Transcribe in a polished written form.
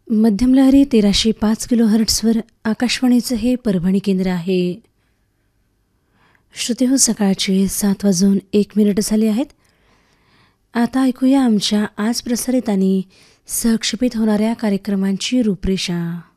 मध्यम लहरी 1305 किलोहर्ट्झवर आकाशवाणीचं हे परभणी केंद्र आहे. श्रोते हो, सकाळचे 7:01 झाले आहेत. आता ऐकूया आमच्या आज प्रसारित आणि सहक्षेपित होणाऱ्या कार्यक्रमांची रूपरेषा.